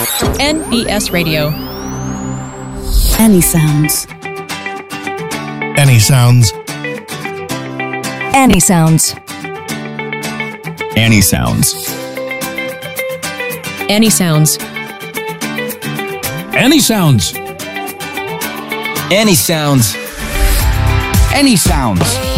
NBS Radio. Any sounds. Any sounds. Any sounds. Any sounds. Any sounds. Any sounds. Any sounds. Any sounds.